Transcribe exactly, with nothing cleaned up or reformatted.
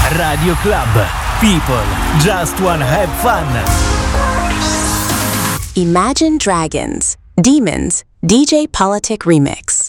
Radio Club. People just wanna have fun. Imagine Dragons, Demons, D J Politic Remix.